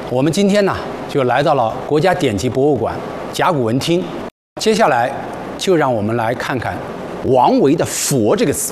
我们今天呢，就来到了国家典籍博物馆甲骨文厅。接下来，就让我们来看看王维的“佛”这个字。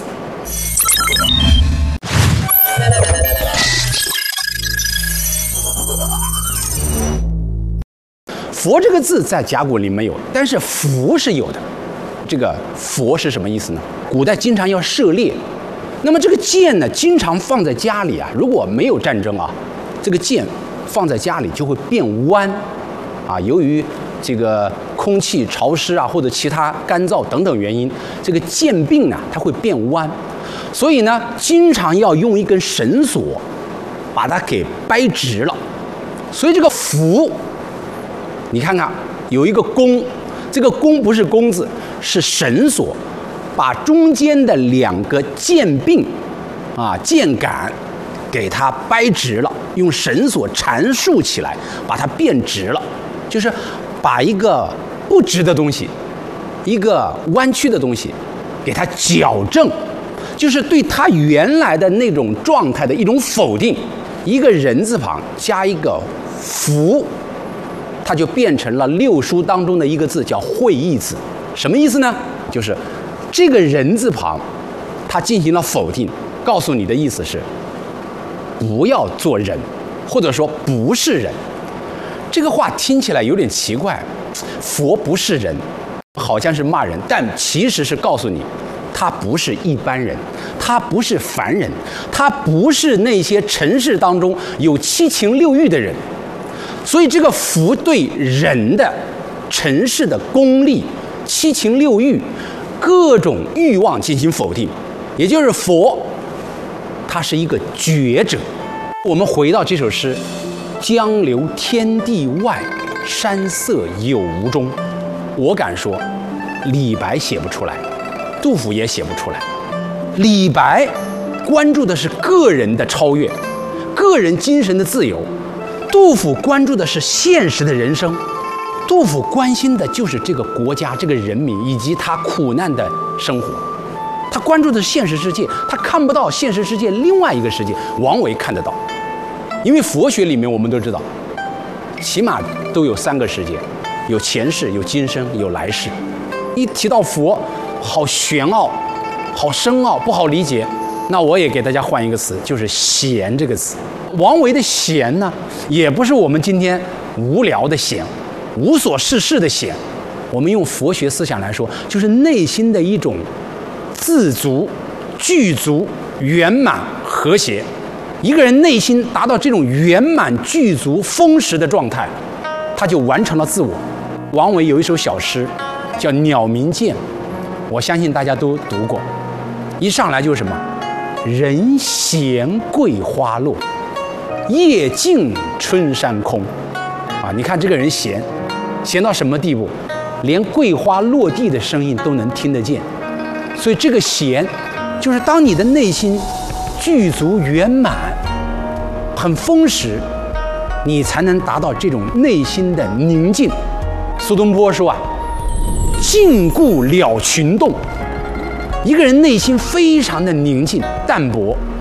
佛这个字在甲骨里没有，但是符是有的。这个佛是什么意思呢？古代经常要射猎，那么这个箭呢，经常放在家里啊。如果没有战争啊，这个箭放在家里就会变弯，啊，由于这个空气潮湿啊，或者其他干燥等等原因，这个箭柄啊，它会变弯，所以呢，经常要用一根绳索把它给掰直了。所以这个符，你看看有一个弓，这个弓不是弓字，是绳索，把中间的两个箭柄啊箭杆给它掰直了，用绳索缠束起来，把它变直了，就是把一个不直的东西，一个弯曲的东西，给它矫正，就是对它原来的那种状态的一种否定。一个人字旁加一个符，它就变成了六书当中的一个字，叫会意字。什么意思呢？就是这个人字旁，它进行了否定，告诉你的意思是不要做人，或者说不是人。这个话听起来有点奇怪，佛不是人，好像是骂人，但其实是告诉你，他不是一般人，他不是凡人，他不是那些尘世当中有七情六欲的人。所以这个佛对人的尘世的功利、七情六欲、各种欲望进行否定，也就是佛，他是一个觉者。我们回到这首诗，江流天地外，山色有无中。我敢说，李白写不出来，杜甫也写不出来。李白关注的是个人的超越，个人精神的自由；杜甫关注的是现实的人生。杜甫关心的就是这个国家、这个人民以及他苦难的生活。他关注的是现实世界，他看不到现实世界另外一个世界。王维看得到，因为佛学里面我们都知道，起码都有三个世界，有前世、有今生、有来世。一提到佛，好玄奥，好深奥，不好理解。那我也给大家换一个词，就是闲这个词。王维的闲呢，也不是我们今天无聊的闲，无所事事的闲。我们用佛学思想来说，就是内心的一种自足、具足、圆满、和谐。一个人内心达到这种圆满、具足、丰实的状态，他就完成了自我。王维有一首小诗叫《鸟鸣涧》，我相信大家都读过。一上来就是什么？人闲桂花落，夜静春山空。啊，你看这个人闲到什么地步？连桂花落地的声音都能听得见。所以这个闲，就是当你的内心具足圆满、很丰实，你才能达到这种内心的宁静。苏东坡说啊，静固了群动。一个人内心非常的宁静淡泊，